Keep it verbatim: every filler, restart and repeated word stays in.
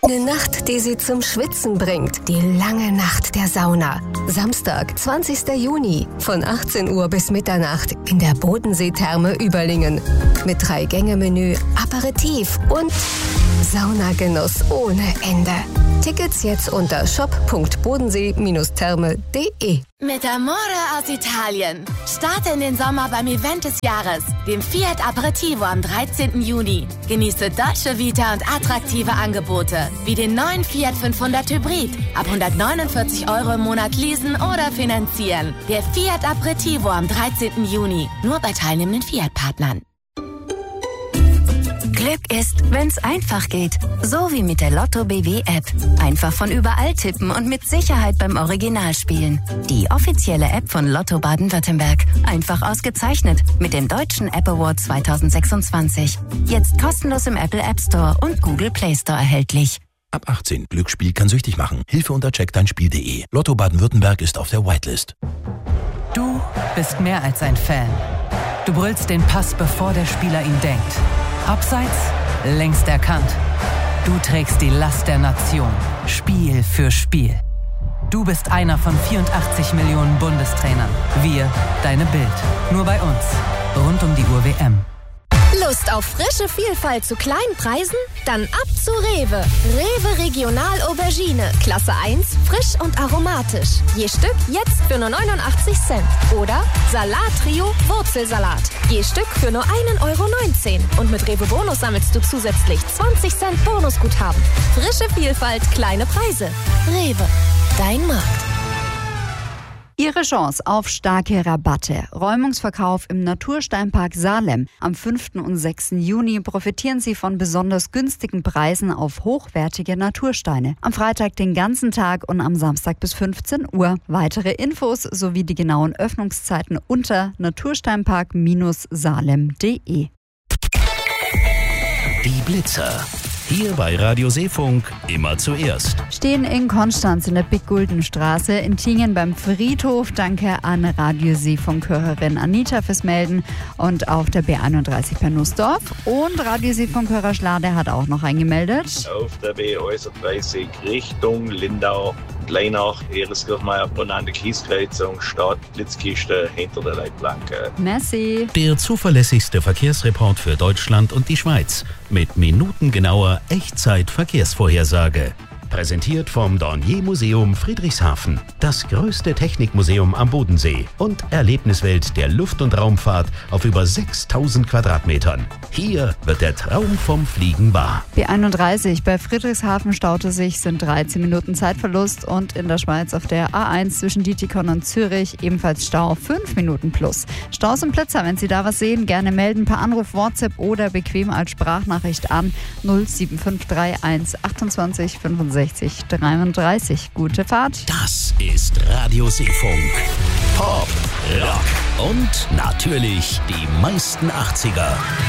Eine Nacht, die Sie zum Schwitzen bringt. Die lange Nacht der Sauna. Samstag, zwanzigster Juni, von achtzehn Uhr bis Mitternacht in der Bodensee-Therme Überlingen. Mit Drei-Gänge-Menü, Aperitif und Saunagenuss ohne Ende. Tickets jetzt unter shop punkt bodensee Bindestrich therme punkt de. Mit Amore aus Italien. Starte in den Sommer beim Event des Jahres, dem Fiat Aperitivo am dreizehnten Juni. Genieße Dolce Vita und attraktive Angebote, wie den neuen Fiat fünfhundert Hybrid. Ab hundertneunundvierzig Euro im Monat leasen oder finanzieren. Der Fiat Aperitivo am dreizehnten Juni. Nur bei teilnehmenden Fiat-Partnern. Glück ist, wenn's einfach geht. So wie mit der Lotto B W App. Einfach von überall tippen und mit Sicherheit beim Original spielen. Die offizielle App von Lotto Baden-Württemberg. Einfach ausgezeichnet mit dem Deutschen App Award zweitausendsechsundzwanzig. Jetzt kostenlos im Apple App Store und Google Play Store erhältlich. Ab achtzehn. Glücksspiel kann süchtig machen. Hilfe unter check dein spiel punkt de. Lotto Baden-Württemberg ist auf der Whitelist. Du bist mehr als ein Fan. Du brüllst den Pass, bevor der Spieler ihn denkt. Abseits, längst erkannt. Du trägst die Last der Nation, Spiel für Spiel. Du bist einer von vierundachtzig Millionen Bundestrainern. Wir, deine Bild. Nur bei uns. Rund um die Uhr W M. Lust auf frische Vielfalt zu kleinen Preisen? Dann ab zu Rewe. Rewe Regional Aubergine. Klasse eins, frisch und aromatisch. Je Stück jetzt für nur neunundachtzig Cent. Oder Salat Trio Wurzelsalat. Je Stück für nur einen Euro neunzehn. Und mit Rewe Bonus sammelst du zusätzlich zwanzig Cent Bonusguthaben. Frische Vielfalt, kleine Preise. Rewe, dein Markt. Ihre Chance auf starke Rabatte. Räumungsverkauf im Natursteinpark Salem. Am fünften und sechsten Juni profitieren Sie von besonders günstigen Preisen auf hochwertige Natursteine. Am Freitag den ganzen Tag und am Samstag bis fünfzehn Uhr. Weitere Infos sowie die genauen Öffnungszeiten unter natursteinpark salem punkt de. Die Blitzer. Hier bei Radio Seefunk immer zuerst. Stehen in Konstanz in der Big-Gulden-Straße, in Tingen beim Friedhof. Danke an Radio Seefunk-Hörerin Anita fürs Melden und auf der B einunddreißig bei Nussdorf. Und Radio Seefunk-Hörer Schlade hat auch noch eingemeldet. Auf der B einunddreißig Richtung Lindau, Leinach, Ehreskirchmeier, Bonante Kieskreuzung, Stadt, Blitzkiste hinter der Leitplanke. Merci. Der zuverlässigste Verkehrsreport für Deutschland und die Schweiz mit minutengenauer Echtzeit-Verkehrsvorhersage. Präsentiert vom Dornier Museum Friedrichshafen, das größte Technikmuseum am Bodensee und Erlebniswelt der Luft- und Raumfahrt auf über sechstausend Quadratmetern. Hier wird der Traum vom Fliegen wahr. B einunddreißig bei Friedrichshafen staute sich, sind dreizehn Minuten Zeitverlust, und in der Schweiz auf der A eins zwischen Dietikon und Zürich ebenfalls Stau, fünf Minuten plus. Staus und Blitzer, wenn Sie da was sehen, gerne melden per Anruf, WhatsApp oder bequem als Sprachnachricht an null sieben fünf drei eins achtundzwanzig fünfundsechzig dreiunddreißig. Gute Fahrt. Das ist Radio Seefunk. Pop, Rock und natürlich die meisten achtziger.